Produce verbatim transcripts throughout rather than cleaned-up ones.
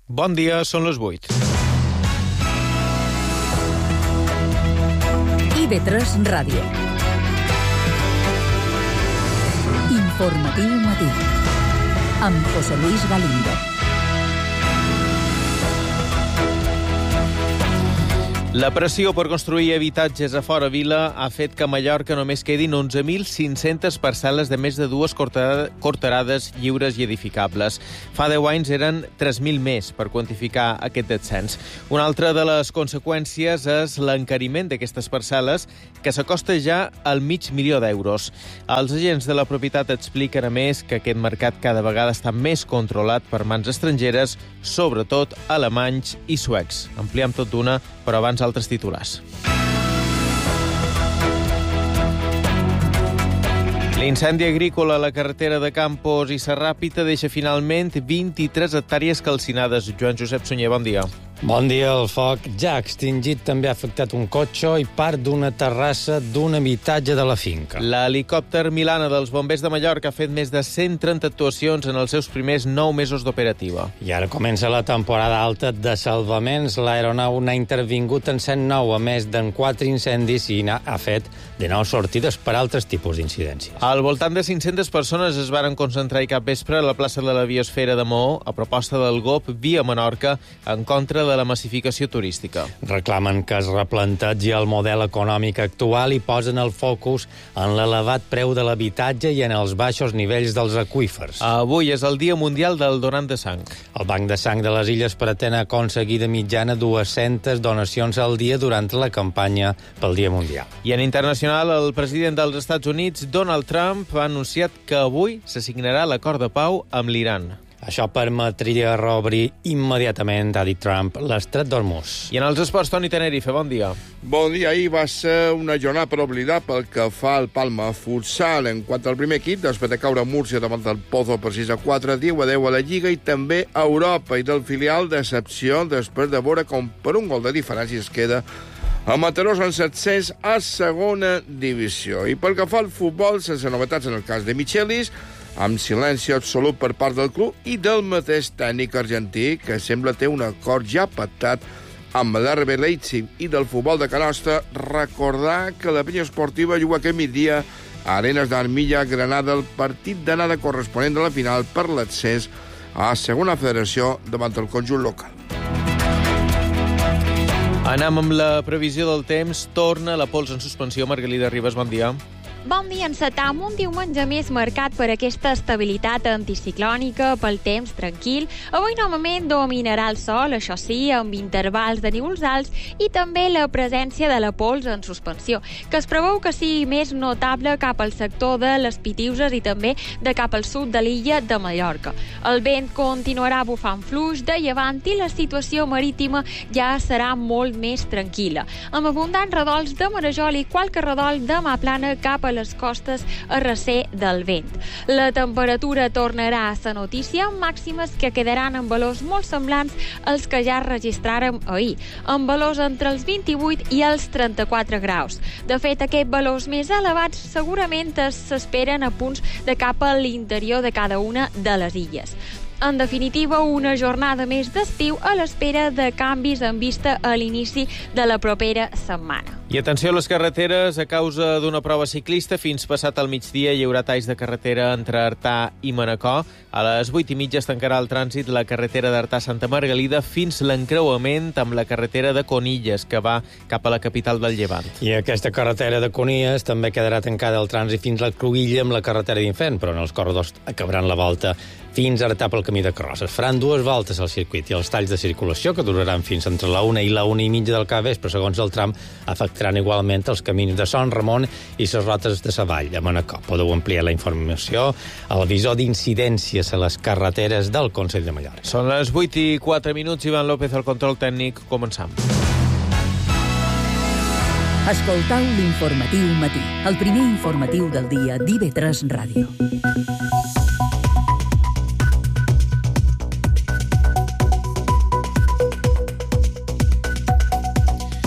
Bon dia, són les vuit. I V tres Ràdio. Informatiu matí. Amb José Luis Galindo. La pressió per construir habitatges a fora vila ha fet que a Mallorca només quedin onze mil cinc-centes parcel·les de més de dues quarterades lliures i edificables. Fa deu anys eren tres mil més per quantificar aquest descens. Una altra de les conseqüències és l'encariment d'aquestes parcel·les, que s'acosta ja al mig milió d'euros. Els agents de la propietat expliquen, a més, que aquest mercat cada vegada està més controlat per mans estrangeres, sobretot alemanys i suecs. Ampliem tot d'una, però abans altres titulars. L'incendi agrícola a la carretera de Campos i Sarràpita deixa finalment vint-i-tres hectàrees calcinades. Joan Josep Sunyer, bon dia. Bon dia. El foc ja extingit també ha afectat un cotxe i part d'una terrassa d'un habitatge de la finca. L'helicòpter Milana dels Bombers de Mallorca ha fet més de cent trenta actuacions en els seus primers nou mesos d'operativa. I ara comença la temporada alta de salvaments. L'aeronau n'ha intervingut en cent nou, a més d'en quatre incendis, i n'ha ha fet de nou sortides per altres tipus d'incidències. Al voltant de cinc-centes persones es varen concentrar i cap vespre a la plaça de la Biosfera de Maó, a proposta del G O P Via Menorca, en contra de la massificació turística. Reclamen que es replantegi el model econòmic actual i posen el focus en l'elevat preu de l'habitatge i en els baixos nivells dels aqüífers. Avui és el Dia Mundial del Donant de Sang. El Banc de Sang de les Illes pretén aconseguir de mitjana dues-centes donacions al dia durant la campanya pel Dia Mundial. I en internacional, el president dels Estats Units, Donald Trump, ha anunciat que avui se signarà l'acord de pau amb l'Iran. Això permetria reobrir immediatament, ha dit Trump, l'estret d'Hormuz. I en els esports, Toni Tenerife, bon dia. Bon dia. Ahir va ser una jornada per oblidar pel que fa al Palma Futsal. En quant al primer equip, després de caure a Múrcia davant del Pozo per sis a quatre, diu adeu a la Lliga i també a Europa. I del filial, decepció després de veure com per un gol de diferència es queda a Mataró en set-cents a segona divisió. I pel que fa al futbol, sense novetats en el cas de Michelis, amb silenci absolut per part del club i del mateix tècnic argentí, que sembla té un acord ja pactat amb l'R B Leipzig. I del futbol de Canosta, recordar que la penya esportiva juga aquest migdia a Arenas d'Armilla, Granada, el partit d'anada corresponent de la final per l'accés a segona federació davant el conjunt local. Anem amb la previsió del temps. Torna la pols en suspensió. Margalida Ribas, bon dia. Bon dia, encetam un diumenge més marcat per aquesta estabilitat anticiclònica, pel temps tranquil. Avui novament dominarà el sol, això sí, amb intervals de núvols alts i també la presència de la pols en suspensió, que es preveu que sigui més notable cap al sector de les Pitiuses i també de cap al sud de l'illa de Mallorca. El vent continuarà bufant fluix de llevant i la situació marítima ja serà molt més tranquil·la, amb abundants redols de marejol i qualque redol de mà plana cap a les costes a recer del vent. La temperatura tornarà a ser notícia amb màximes que quedaran en valors molt semblants als que ja registràrem ahir, amb valors entre els vint-i-vuit i els trenta-quatre graus. De fet, aquests valors més elevats segurament s'esperen a punts de cap a l'interior de cada una de les illes. En definitiva, una jornada més d'estiu a l'espera de canvis en vista a l'inici de la propera setmana. I atenció a les carreteres, a causa d'una prova ciclista, fins passat al migdia hi haurà talls de carretera entre Artà i Manacor. A les vuit i mitja es tancarà el trànsit la carretera d'Artà-Santa Margalida fins l'encreuament amb la carretera de Conilles, que va cap a la capital del Llevant. I aquesta carretera de Conilles també quedarà tancada el trànsit fins a la Cruïlla amb la carretera d'Infern, però en els corredors acabaran la volta fins a Artà pel camí de Carrosses. Faran dues voltes al circuit i els talls de circulació, que duraran fins entre la una i la una i mitja del capvespre, segons el tram, afectaran igualment els camins de Son Ramon i les rotes de Savall, a Manacor. Podeu ampliar la informació al visor d'incidències a les carreteres del Consell de Mallorca. Són les vuit i quatre minuts, Ivan López, al control tècnic. Començam. Escoltau l'informatiu matí, el primer informatiu del dia d'I V tres Ràdio. En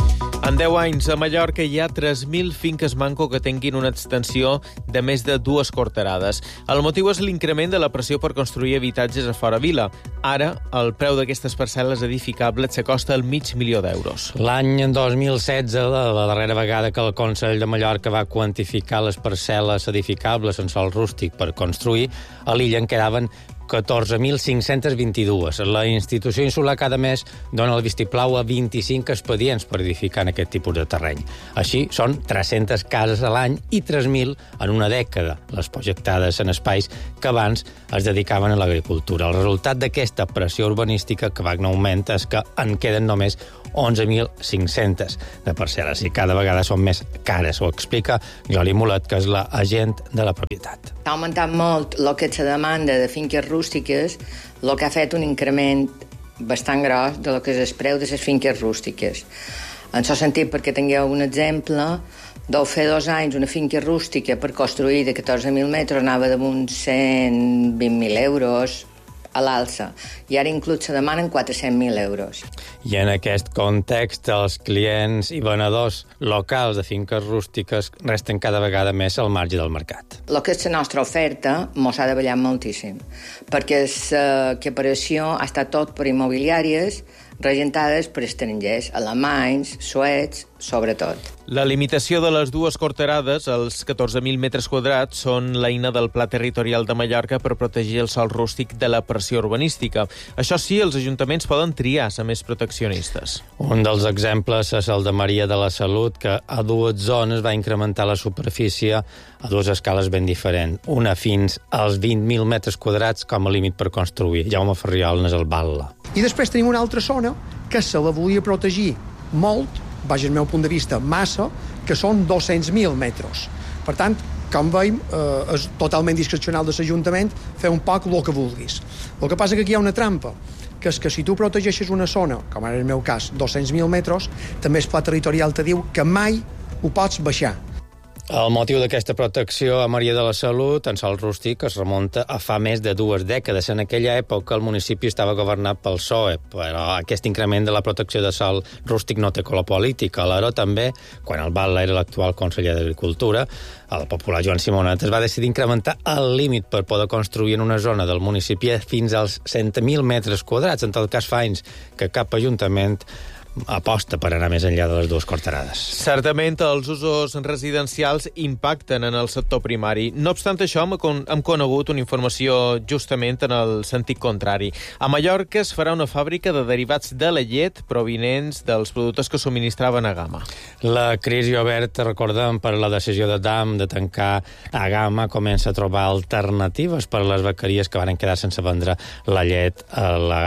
En deu anys, a Mallorca hi ha tres mil finques manco que tinguin una extensió de més de dues quarterades. El motiu és l'increment de la pressió per construir habitatges a fora vila. Ara, el preu d'aquestes parcel·les edificables s'acosta al mig milió d'euros. L'any dos mil setze, la, la darrera vegada que el Consell de Mallorca va quantificar les parcel·les edificables en sòl rústic per construir, a l'illa en quedaven catorze mil cinc-cents vint-i-dos. La institució insular cada mes dona el vistiplau a vint-i-cinc expedients per edificar en aquest tipus de terreny. Així, són tres-centes cases a l'any i tres mil en una dècada, les projectades en espais que abans es dedicaven a l'agricultura. El resultat d'aquesta pressió urbanística que va en augment és que en queden només onze mil cinc-cents de parcel·les i cada vegada són més cares. Ho explica Joli Mulet, que és l'agent de la propietat. Ha augmentat molt el que és la demanda de finques rústiques, el que ha fet un increment bastant gros de lo que és el preu de les finques rústiques. En aquest sentit, perquè tingueu un exemple, deu fer dos anys una finca rústica per construir de catorze mil metres anava d'uns cent vint mil euros a l'alça, i ara inclús se demanen quatre-cents mil euros. I en aquest context, els clients i venedors locals de finques rústiques resten cada vegada més al marge del mercat. El que és la nostra oferta mos ha de ballar moltíssim, perquè l'equiparació ha estat tot per immobiliàries regentades per estrangers, alemanys, suecs, sobretot. La limitació de les dues quarterades, els catorze mil metres quadrats, són l'eina del Pla Territorial de Mallorca per protegir el sòl rústic de la pressió urbanística. Això sí, els ajuntaments poden triar ser més proteccionistes. Un dels exemples és el de Maria de la Salut, que a dues zones va incrementar la superfície a dues escales ben diferents. Una fins als vint mil metres quadrats com a límit per construir. Jaume Ferriol n'és el batlle. I després tenim una altra zona que se la volia protegir molt, vaja, el meu punt de vista, massa, que són dos-cents mil metres. Per tant, com veiem, eh, és totalment discrecional de l'Ajuntament fer un poc el que vulguis. El que passa que aquí hi ha una trampa, que és que si tu protegeixes una zona, com ara en el meu cas, dos-cents mil metres, també el Pla Territorial te diu que mai ho pots baixar. El motiu d'aquesta protecció a Maria de la Salut, en sòl rústic, es remunta a fa més de dues dècades. En aquella època el municipi estava governat pel P S O E, però aquest increment de la protecció de sòl rústic no té color polític. Alhora també, quan el batlle era l'actual conseller d'Agricultura, el popular Joan Simonet es va decidir incrementar el límit per poder construir en una zona del municipi fins als cent mil metres quadrats. En tot cas, fa anys que cap ajuntament aposta per anar més enllà de les dues quarterades. Certament, els usos residencials impacten en el sector primari. No obstant això, hem conegut una informació justament en el sentit contrari. A Mallorca es farà una fàbrica de derivats de la llet provinents dels productes que subministraven a Gama. La crisi oberta, recordem, per la decisió de D A M de tancar a Gama, comença a trobar alternatives per a les bequeries que van quedar sense vendre la llet a la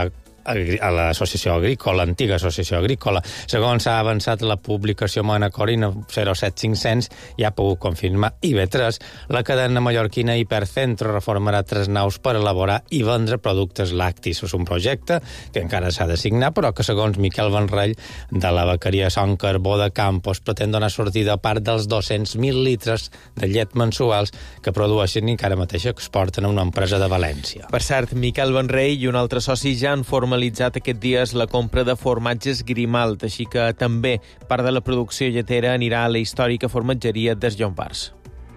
a l'associació agrícola, l'antiga associació agrícola. Segons s'ha avançat la publicació Mana Corina zero set cinc cents, ja ha pogut confirmar I B tres, la cadena mallorquina Hipercentro reformarà tres naus per elaborar i vendre productes lactis. És un projecte que encara s'ha de signar, però que segons Miquel Benrell, de la bequeria Son Carbó de Campos, pretén donar sortida a part dels dos-cents mil litres de llet mensuals que produeixen i que ara mateix exporten a una empresa de València. Per cert, Miquel Benrell i un altre soci ja han formalitzat aquest dies la compra de formatges Grimalt, així que també part de la producció lletera anirà a la històrica formatgeria des Llombards.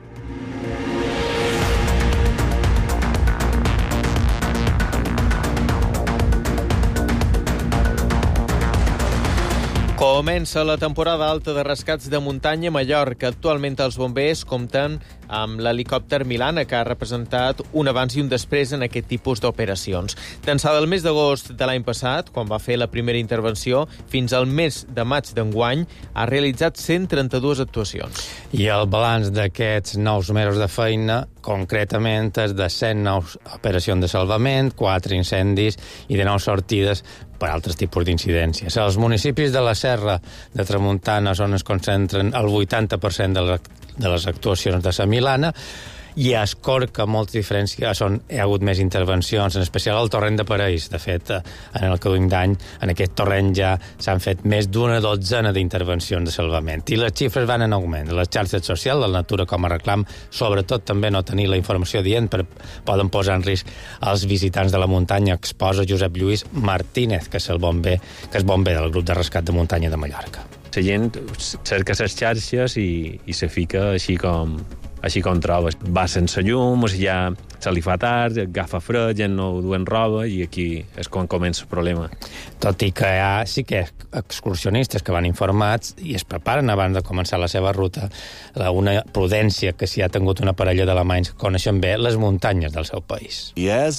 Comença la temporada alta de rescats de muntanya a Mallorca. Actualment els bombers compten amb l'helicòpter Milana, que ha representat un abans i un després en aquest tipus d'operacions. D'ençà del mes d'agost de l'any passat, quan va fer la primera intervenció, fins al mes de maig d'enguany, ha realitzat cent trenta-dues actuacions. I el balanç d'aquests nous mesos de feina, concretament, és de cent nous operacions de salvament, quatre incendis i de nou sortides per altres tipus d'incidències. Els municipis de la Serra de Tramuntana, on es concentren el vuitanta per cent de les, de les actuacions de la Milana, i a Escorca, molta diferència, on hi ha hagut més intervencions, en especial al torrent de Parells. De fet, en el que duim d'any, en aquest torrent ja s'han fet més d'una dotzena d'intervencions de salvament. I les xifres van en augment. Les xarxes socials, la natura com a reclam, sobretot també no tenir la informació dient, per, poden posar en risc els visitants de la muntanya, exposa Josep Lluís Martínez, que és el bomber, que és bomber del grup de rescat de muntanya de Mallorca. la gent cerca les xarxes i, i se fica així com, així com trobes. Va sense llum, o sigui, ja se li fa tard, agafa fred, ja no duen roba, i aquí és quan comença el problema. Tot i que hi ha, sí que hi ha excursionistes que van informats i es preparen abans de començar la seva ruta. Una prudència que s'hi ha tingut una parella d'alemanys que coneixen bé les muntanyes del seu país.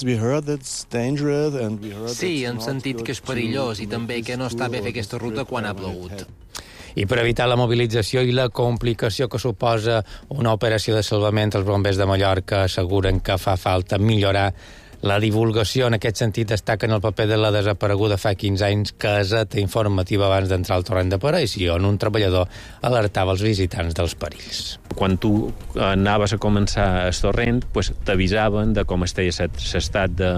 Sí, hem sentit que és perillós i també que no està bé fer aquesta ruta quan ha plogut. I per evitar la mobilització i la complicació que suposa una operació de salvament, els bombers de Mallorca asseguren que fa falta millorar la divulgació. En aquest sentit destaquen el paper de la desapareguda fa quinze anys caseta informativa abans d'entrar al torrent d'aparició, on un treballador alertava els visitants dels perills. Quan tu anaves a començar el torrent, pues, t'avisaven de com estava l'estat de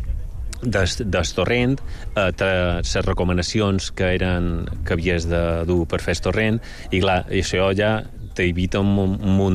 des, des torrent, eh, les recomanacions que eren que havies de dur per fer el torrent, i clar, això ja t'evita un, un munt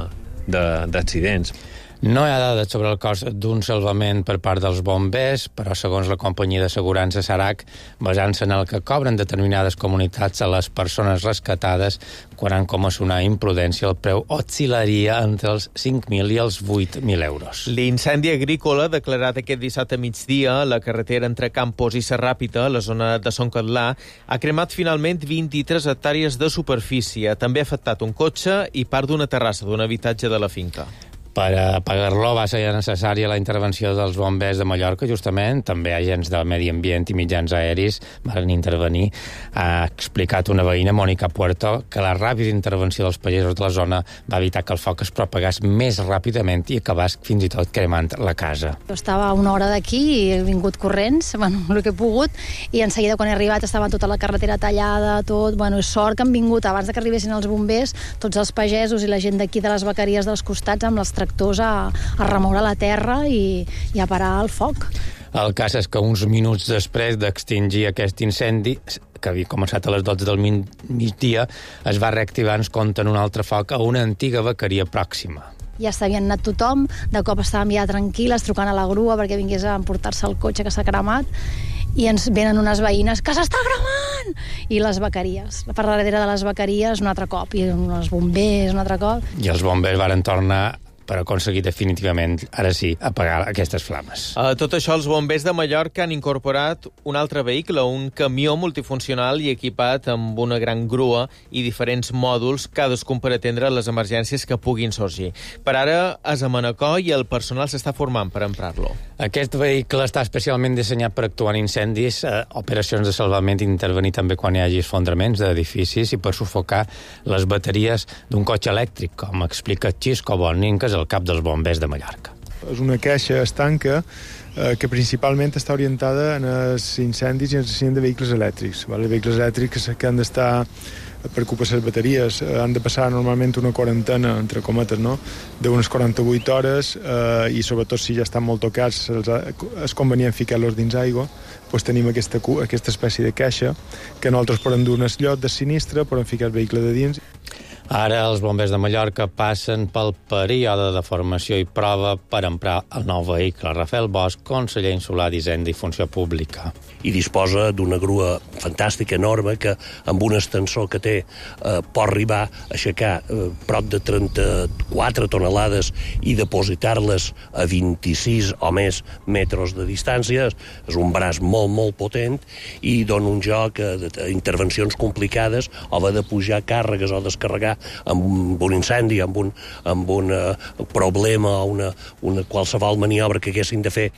d'accidents. No hi ha dades sobre el cost d'un salvament per part dels bombers, però segons la companyia d'assegurança Sarac, basant-se en el que cobren determinades comunitats a les persones rescatades, quan han comès una imprudència, el preu oscil·laria entre els cinc mil i els vuit mil euros. L'incendi agrícola, declarat aquest dissabte a migdia a la carretera entre Campos i Serràpita, a la zona de Son Catlà, ha cremat finalment vint-i-tres hectàrees de superfície. També ha afectat un cotxe i part d'una terrassa d'un habitatge de la finca. Per apagar-lo va ser necessària la intervenció dels bombers de Mallorca, justament. També agents del Medi Ambient i mitjans aeris van intervenir. Ha explicat una veïna, Mònica Puerto, que la ràpida intervenció dels pagesos de la zona va evitar que el foc es propagés més ràpidament i acabés fins i tot cremant la casa. Jo estava a una hora d'aquí i he vingut corrents, bueno, el que he pogut, i en seguida quan he arribat estava tota la carretera tallada, tot, bueno, és sort que han vingut abans de que arribessin els bombers, tots els pagesos i la gent d'aquí de les bequeries dels costats amb les tractors a, a remoure la terra i, i a parar el foc. El cas és que uns minuts després d'extingir aquest incendi, que havia començat a les dotze del migdia, es va reactivar en compte en un altre foc a una antiga bequeria pròxima. Ja s'havien anat tothom, de cop estàvem ja tranquil·les, trucant a la grua perquè vingués a emportar-se el cotxe que s'ha cremat, i ens venen unes veïnes que s'està cremant! I les bequeries, per darrere de les bequeries un altre cop, i els bombers un altre cop. I els bombers varen tornar per aconseguir definitivament, ara sí, apagar aquestes flames. A tot això, els bombers de Mallorca han incorporat un altre vehicle, un camió multifuncional i equipat amb una gran grua i diferents mòduls, cadascun per atendre les emergències que puguin sorgir. Per ara és a Manacor i el personal s'està formant per emprar-lo. Aquest vehicle està especialment dissenyat per actuar en incendis, eh, operacions de salvament i intervenir també quan hi hagi esfondraments d'edificis i per sufocar les bateries d'un cotxe elèctric, com explica Xisco Bonin, que és el cap dels bombers de Mallorca. És una caixa estanca eh, que principalment està orientada en els incendis i en el de vehicles elèctrics. Vale? Els vehicles elèctrics que han d'estar per ocupar les bateries eh, han de passar normalment una quarantena, entre cometes, no? d'unes quaranta-vuit hores eh, i sobretot si ja estan molt tocats els, és convenient ficar-los dins aigua. Pues tenim aquesta, aquesta espècie de caixa que nosaltres podem dur un lloc de sinistre, podem ficar el vehicle de dins. Ara els bombers de Mallorca passen pel període de formació i prova per emprar el nou vehicle. Rafael Bosch, conseller insular d'Hisenda i Funció Pública. I disposa d'una grua fantàstica, enorme, que amb un extensor que té eh, pot arribar a aixecar eh, prop de trenta-quatre tonelades i depositar-les a vint-i-sis o més metres de distància. És un braç molt, molt potent i dona un joc a, a intervencions complicades o haver de pujar càrregues o descarregar amb un incendi, amb un, amb un uh, problema o una, una qualsevol maniobra que haguessin de fer.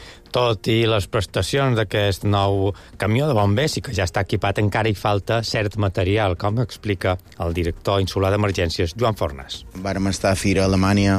Tot i les prestacions d'aquest nou camió de bombers i que ja està equipat, encara hi falta cert material, com explica el director insular d'emergències, Joan Fornas. Vàrem estar a Fira, a Alemanya,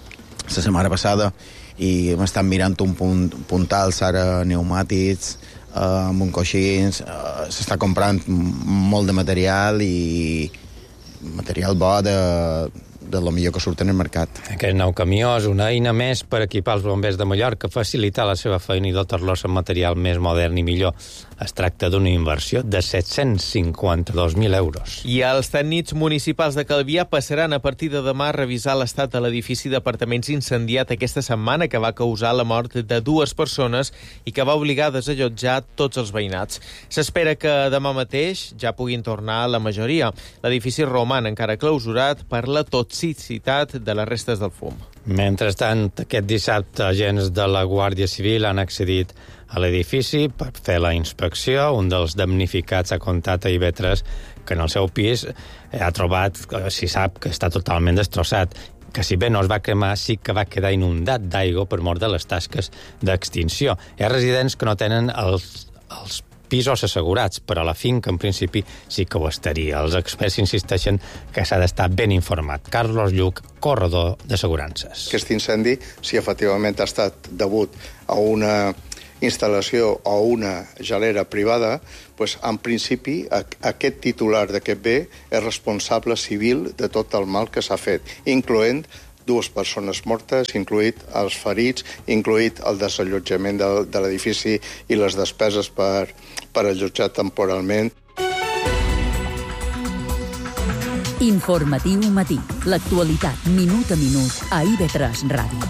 la setmana passada, i hem estat mirant un punt, puntals, ara pneumàtics, uh, amb un coixins, uh, s'està comprant molt de material i material bo de, de lo millor que surt en el mercat. Aquest nou camió és una eina més per equipar els bombers de Mallorca, facilitar la seva feina i dotar-los amb material més modern i millor. Es tracta d'una inversió de set-cents cinquanta-dos mil euros. I els tècnics municipals de Calvià passaran a partir de demà a revisar l'estat de l'edifici d'apartaments incendiat aquesta setmana, que va causar la mort de dues persones i que va obligar a desallotjar tots els veïnats. S'espera que demà mateix ja puguin tornar la majoria. L'edifici roman encara clausurat per la toxicitat de les restes del fum. Mentrestant, aquest dissabte, agents de la Guàrdia Civil han accedit a l'edifici per fer la inspecció. Un dels damnificats ha contat a I V tres que en el seu pis ha trobat, si sap, que està totalment destrossat, que si bé no es va cremar, sí que va quedar inundat d'aigua per mort de les tasques d'extinció. Hi ha residents que no tenen els, els pisos assegurats, però la finca, en principi, sí que ho estaria. Els experts insisteixen que s'ha d'estar ben informat. Carlos Lluc, corredor d'assegurances. Aquest incendi, si efectivament ha estat degut a una instal·lació o una gelera privada, doncs, en principi, aquest titular d'aquest bé és responsable civil de tot el mal que s'ha fet, incloent dues persones mortes, incluït els ferits, incluït el desallotjament de, de l'edifici i les despeses per, per allotjar temporalment. Informatiu matí. L'actualitat minut a minut a I V tres Ràdio.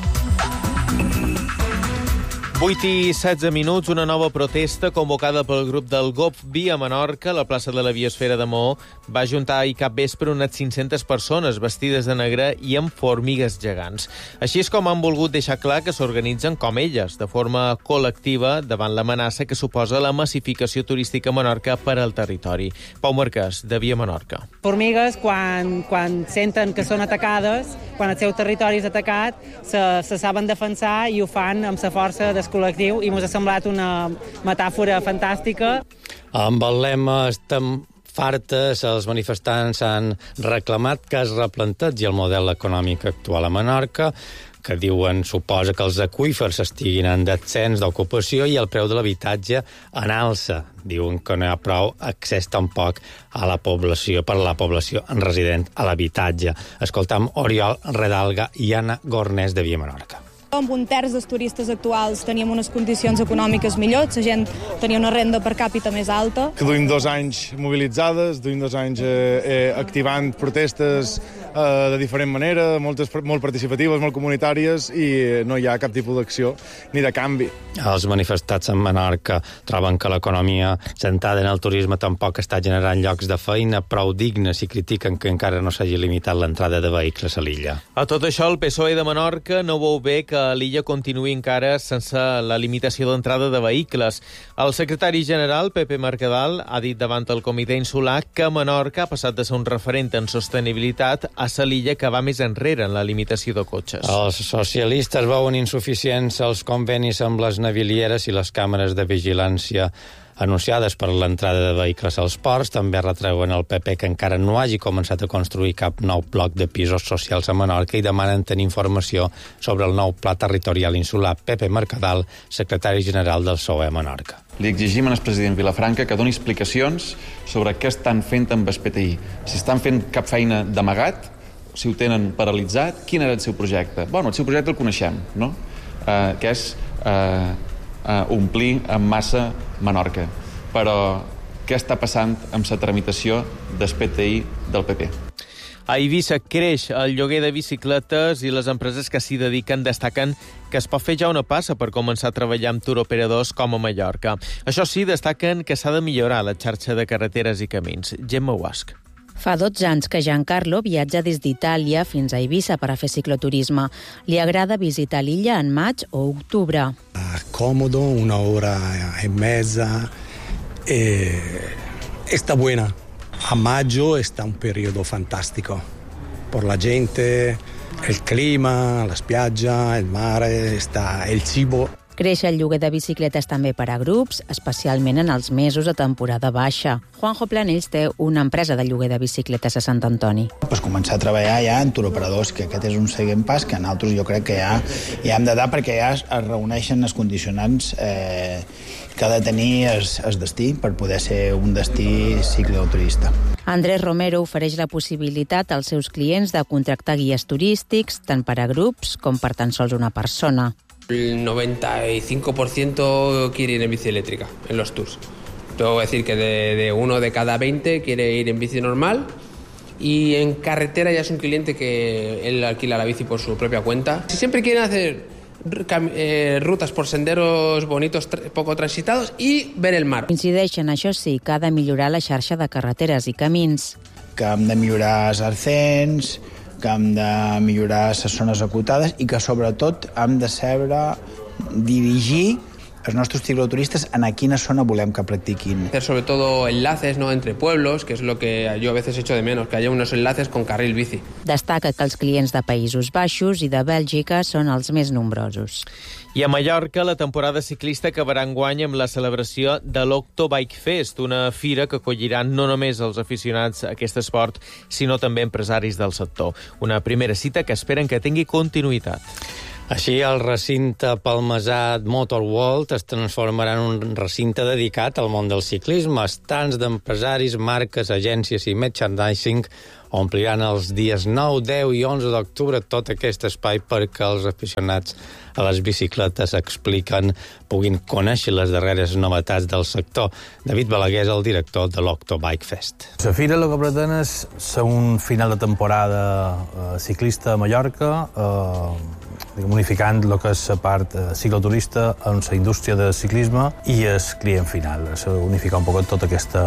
vuit i setze minuts, una nova protesta convocada pel grup del GOV a Menorca, a la plaça de la Biosfera de Maó, va ajuntar ahir cap vespre unes cinc-centes persones vestides de negre i amb formigues gegants. Així és com han volgut deixar clar que s'organitzen com elles, de forma col·lectiva, davant l'amenaça que suposa la massificació turística a Menorca per al territori. Pau Marquès, de Via Menorca. Formigues, quan, quan senten que són atacades, quan el seu territori és atacat, se, se saben defensar i ho fan amb la força del col·lectiu, i ens ha semblat una metàfora fantàstica. Amb el lema "Estem fartes", els manifestants han reclamat que es replantegi el model econòmic actual a Menorca, que diuen suposa que els aqüífers estiguin en descens d'ocupació i el preu de l'habitatge en alça. Diuen que no hi ha prou accés tampoc a la població, per a la població resident a l'habitatge. Escoltam Oriol Redalga i Anna Gornès, de Via Menorca. Amb un terç dels turistes actuals teníem unes condicions econòmiques millors, la gent tenia una renda per càpita més alta. Que duim dos anys mobilitzades, duim dos anys eh, eh, activant protestes eh, de diferent manera, moltes, molt participatives, molt comunitàries, i no hi ha cap tipus d'acció ni de canvi. Els manifestats en Menorca troben que l'economia centrada en el turisme tampoc està generant llocs de feina prou dignes i critiquen que encara no s'hagi limitat l'entrada de vehicles a l'illa. A tot això, el P S O E de Menorca no veu bé que l'illa continuï encara sense la limitació d'entrada de vehicles. El secretari general, Pepe Mercadal, ha dit davant el Comitè Insular que Menorca ha passat de ser un referent en sostenibilitat a ser l'illa que va més enrere en la limitació de cotxes. Els socialistes veuen insuficients els convenis amb les navilieres i les càmeres de vigilància anunciades per l'entrada de vehicles als ports. També retreuen al P P que encara no hagi començat a construir cap nou bloc de pisos socials a Menorca i demanen tenir informació sobre el nou pla territorial insular. Pepe Mercadal, secretari general del P S O E a Menorca. Li exigim al president Vilafranca que doni explicacions sobre què estan fent amb el P T I. Si estan fent cap feina d'amagat, si ho tenen paralitzat, quin era el seu projecte? Bueno, el seu projecte el coneixem, no? Uh, que és uh, uh, omplir amb massa Menorca. Però què està passant amb la tramitació del P T I del P P? A Eivissa creix el lloguer de bicicletes i les empreses que s'hi dediquen destaquen que es pot fer ja una passa per començar a treballar amb turoperadors com a Mallorca. Això sí, destaquen que s'ha de millorar la xarxa de carreteres i camins. Gemma Huasc. Fa dotze anys que Giancarlo viatja des d'Itàlia fins a Eivissa per a fer cicloturisme. Li agrada visitar l'illa en maig o octubre. Cómodo, una hora y mezza, eh, está buena. A mayo está un periodo fantástico por la gente, el clima, la spiaggia, el mare, está el cibo. Creix el lloguer de bicicletes també per a grups, especialment en els mesos de temporada baixa. Juanjo Planells té una empresa de lloguer de bicicletes a Sant Antoni. Pues començar a treballar ja en turoperadors, que aquest és un següent pas que nosaltres jo crec que ja, ja hem de dar perquè ja es reuneixen els condicionants eh, que ha de tenir el, el destí per poder ser un destí cicloturista. Andrés Romero ofereix la possibilitat als seus clients de contractar guies turístics tant per a grups com per tan sols una persona. El noventa y cinco por ciento quiere ir en bici eléctrica en los tours. Tengo que decir que de, de uno de cada veinte quiere ir en bici normal, y en carretera ya es un cliente que él alquila la bici por su propia cuenta. Si siempre quieren hacer eh, rutas por senderos bonitos, poco transitados, y ver el mar. Coincideixen, això sí, que ha de millorar la xarxa de carreteres i camins. Que hem de millorar els arcens, que hem de millorar les zones acotades i que, sobretot, hem de saber dirigir els nostres cicloturistes en a quina zona volem que practiquin. Hacer sobre todo enlaces, ¿no?, entre pueblos, que es lo que yo a veces echo de menos, que haya unos enlaces con carril bici. Destaca que els clients de Països Baixos i de Bèlgica són els més nombrosos. I a Mallorca, la temporada ciclista acabarà enguany amb la celebració de l'Octo Bike Fest, una fira que acolliran no només els aficionats a aquest esport, sinó també empresaris del sector. Una primera cita que esperen que tingui continuïtat. Així, el recinte palmesat Motor World es transformarà en un recinte dedicat al món del ciclisme. Estants d'empresaris, marques, agències i merchandising ompliran els dies nou, deu i onze d'octubre tot aquest espai perquè els aficionats a les bicicletes expliquen, puguin conèixer les darreres novetats del sector. David Balaguer és el director de l'Octo Bike Fest. La fira el que pretén és ser un final de temporada eh, ciclista a Mallorca, eh, unificant el que és la part eh, cicloturista amb la indústria del ciclisme i el client final. Unificar un poc tota aquesta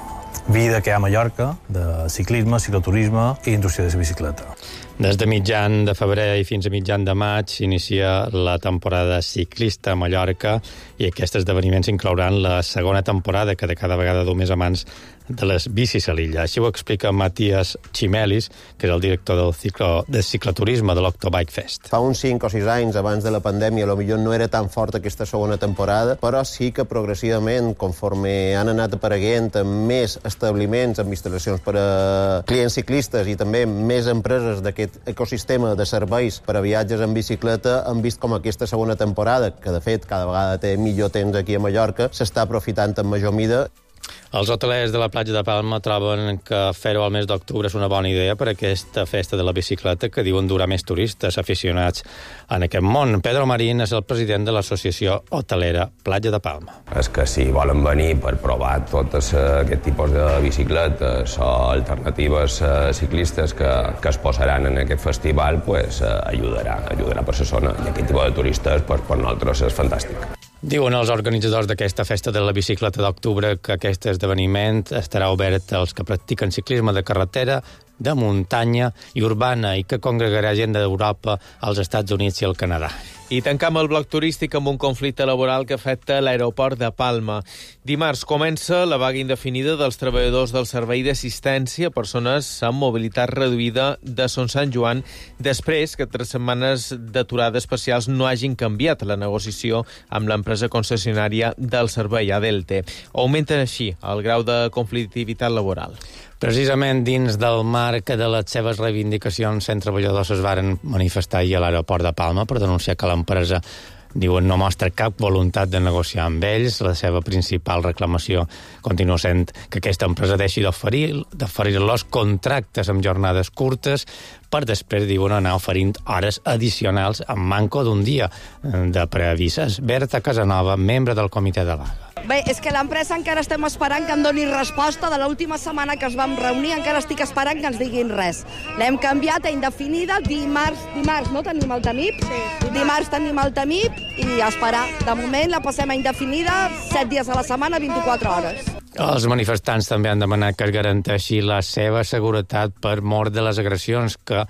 vida que hi ha a Mallorca, de ciclisme, cicloturisme i indústria de la bicicleta. Des de mitjan de febrer i fins a mitjan de maig s'inicia la temporada ciclista a Mallorca i aquests esdeveniments inclouran la segona temporada, que de cada vegada du més a mans de les bicis a l'illa. Així ho explica Matías Chimelis, que és el director del, ciclo, del cicloturisme de l'Octo Bike Fest. Fa uns cinc o sis anys, abans de la pandèmia, potser no era tan forta aquesta segona temporada, però sí que progressivament, conforme han anat apareguent més establiments amb instal·lacions per a clients ciclistes i també més empreses d'aquest ecosistema de serveis per a viatges en bicicleta, han vist com aquesta segona temporada, que de fet cada vegada té millor temps aquí a Mallorca, s'està aprofitant en major mida. Els hotelers de la platja de Palma troben que fer-ho al mes d'octubre és una bona idea per a aquesta festa de la bicicleta que diuen durar més turistes aficionats en aquest món. Pedro Marín és el president de l'associació hotelera Platja de Palma. És que si volen venir per provar tot aquest tipus de bicicletes o alternatives ciclistes que, que es posaran en aquest festival, pues, ajudarà, ajudarà per la zona. I aquest tipus de turistes, pues, per nosaltres és fantàstic. Diuen els organitzadors d'aquesta festa de la bicicleta d'octubre que aquest esdeveniment estarà obert als que practiquen ciclisme de carretera, de muntanya i urbana i que congregarà gent d'Europa, als Estats Units i al Canadà. I tancam el bloc turístic amb un conflicte laboral que afecta l'aeroport de Palma. Dimarts comença la vaga indefinida dels treballadors del servei d'assistència a persones amb mobilitat reduïda de Son Sant Joan, després que tres setmanes d'aturada especials no hagin canviat la negociació amb l'empresa concessionària del servei, Adelte. Augmenten així el grau de conflictivitat laboral. Precisament dins del marc de les seves reivindicacions, cent treballadors es varen manifestar ahir a l'aeroport de Palma per denunciar que l'empresa, diuen, no mostra cap voluntat de negociar amb ells. La seva principal reclamació continua sent que aquesta empresa deixi d'oferir d'oferir los contractes amb jornades curtes per després, diuen, anar oferint hores addicionals amb manco d'un dia de preavises. Berta Casanova, membre del comitè de vaga. Bé, és que l'empresa encara estem esperant que em doni resposta. De l'última setmana que es vam reunir encara estic esperant que ens diguin res. L'hem canviat a indefinida. Dimarts, dimarts no tenim el TAMIP? Sí. Dimarts tenim el TAMIP i a esperar. De moment la passem a indefinida, set dies a la setmana, vint-i-quatre hores. Els manifestants també han demanat que es garanteixi la seva seguretat per mor de les agressions que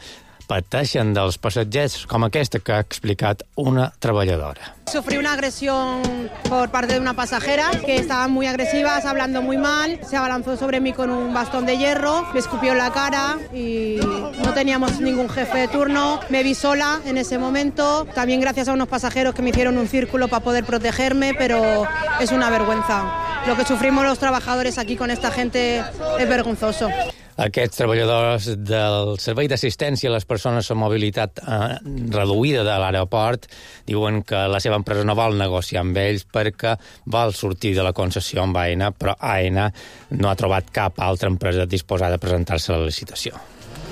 pateixen dels passatgers, com aquesta que ha explicat una treballadora. Sufrí una agresión por parte de una pasajera que estaban muy agresivas, hablando muy mal. Se abalanzó sobre mí con un bastón de hierro, me escupió en la cara y no teníamos ningún jefe de turno. Me vi sola en ese momento, también gracias a unos pasajeros que me hicieron un círculo para poder protegerme, pero es una vergüenza. Lo que sufrimos los trabajadores aquí con esta gente es vergonzoso. Aquests treballadors del Servei d'Assistència a les Persones amb Mobilitat eh, Reduïda de l'aeroport diuen que la seva empresa no vol negociar amb ells perquè vol sortir de la concessió amb Aena, però Aena no ha trobat cap altra empresa disposada a presentar-se a la licitació.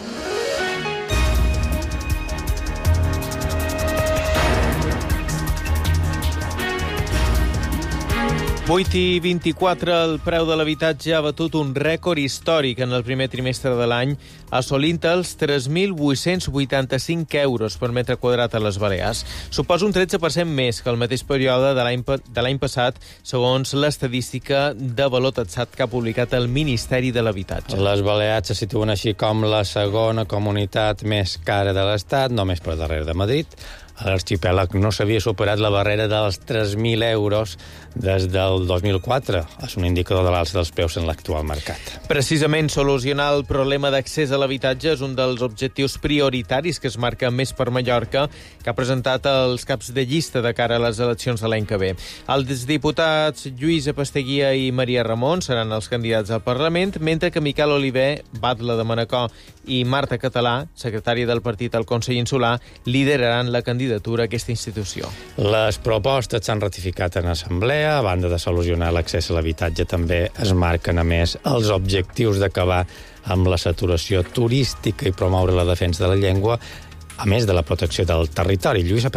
vuit i vint-i-quatre, el preu de l'habitatge ha batut un rècord històric en el primer trimestre de l'any, assolint els tres mil vuit-cents vuitanta-cinc euros per metre quadrat a les Balears. Suposa un tretze per cent més que el mateix període de l'any de l'any passat, segons l'estadística de valor taxat que ha publicat el Ministeri de l'Habitatge. Les Balears se situen així com la segona comunitat més cara de l'Estat, només per darrere de Madrid. A l'arxipèlag no s'havia superat la barrera dels tres mil euros des del dos mil quatre. És un indicador de l'alça dels preus en l'actual mercat. Precisament, solucionar el problema d'accés a l'habitatge és un dels objectius prioritaris que es marca Més per Mallorca, que ha presentat els caps de llista de cara a les eleccions de l'any que ve. Els diputats Lluïsa Pasteguia i Maria Ramon seran els candidats al Parlament, mentre que Miquel Oliver, batlle de Manacor, i Marta Català, secretària del partit al Consell Insular, lideraran la candidatura a aquesta institució. Les propostes s'han ratificat en assemblea. A banda de solucionar l'accés a l'habitatge, també es marquen, a més, els objectius d'acabar amb la saturació turística i promoure la defensa de la llengua, a més de la protecció del territori. Lluïsa